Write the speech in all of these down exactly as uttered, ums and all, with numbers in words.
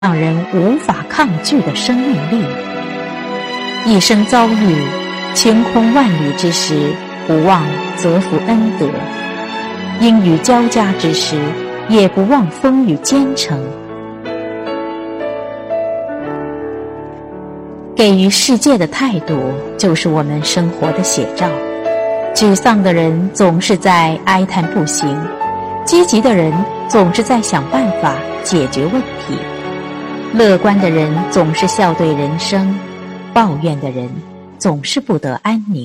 让人无法抗拒的生命力。一生遭遇晴空万里之时，不忘泽福恩德；阴雨交加之时，也不忘风雨兼程。给予世界的态度，就是我们生活的写照。沮丧的人总是在哀叹不行，积极的人总是在想办法解决问题，乐观的人总是笑对人生，抱怨的人总是不得安宁。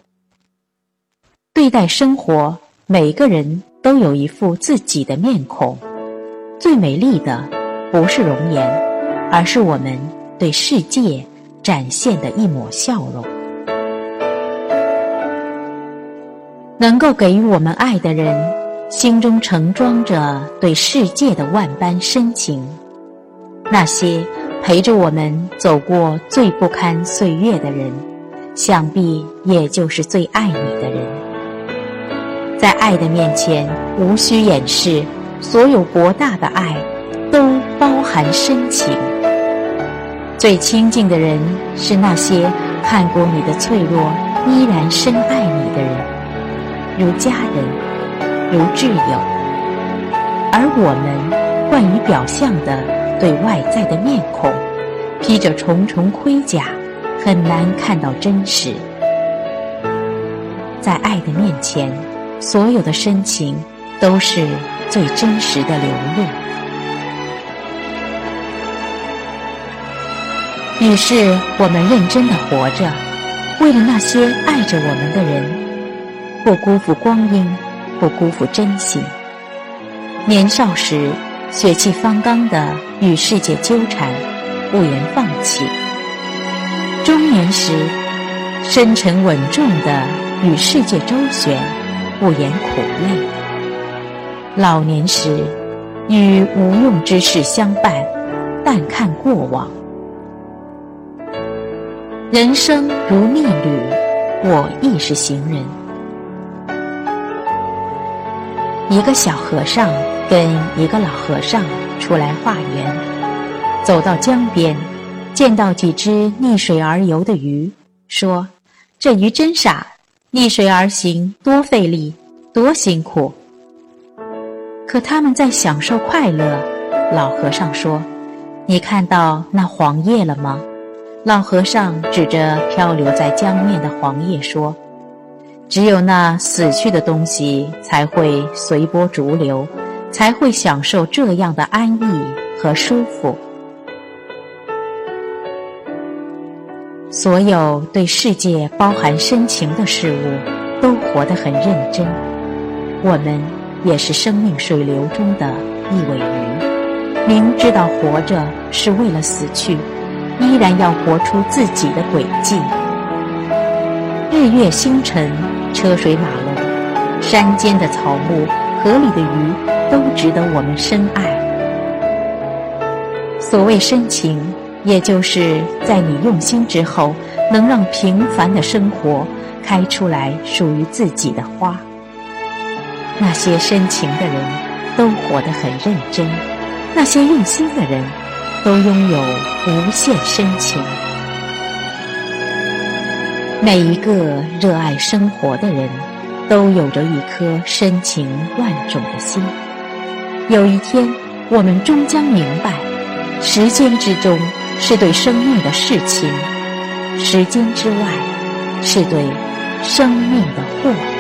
对待生活，每个人都有一副自己的面孔，最美丽的不是容颜，而是我们对世界展现的一抹笑容。能够给予我们爱的人，心中盛装着对世界的万般深情。那些陪着我们走过最不堪岁月的人，想必也就是最爱你的人。在爱的面前，无需掩饰，所有博大的爱都包含深情。最亲近的人是那些看过你的脆弱，依然深爱你的人，如家人，如挚友。而我们惯于表象的对外在的面孔，披着重重盔甲，很难看到真实。在爱的面前，所有的深情都是最真实的流露。于是我们认真地活着，为了那些爱着我们的人，不辜负光阴，不辜负真心。年少时血气方刚地与世界纠缠，不言放弃；中年时深沉稳重地与世界周旋，不言苦累；老年时与无用之事相伴，淡看过往。人生如逆旅，我亦是行人。一个小和尚跟一个老和尚出来化缘，走到江边，见到几只逆水而游的鱼，说：这鱼真傻，逆水而行多费力，多辛苦。可他们在享受快乐。老和尚说：你看到那黄叶了吗？老和尚指着漂流在江面的黄叶说：只有那死去的东西才会随波逐流，才会享受这样的安逸和舒服。所有对世界包含深情的事物都活得很认真。我们也是生命水流中的一尾鱼，明知道活着是为了死去，依然要活出自己的轨迹。日月星辰，车水马龙，山间的草木，河里的鱼，都值得我们深爱。所谓深情，也就是在你用心之后，能让平凡的生活开出来属于自己的花。那些深情的人都活得很认真，那些用心的人都拥有无限深情。每一个热爱生活的人都有着一颗深情万种的心。有一天，我们终将明白，时间之中是对生命的事情，时间之外是对生命的祸。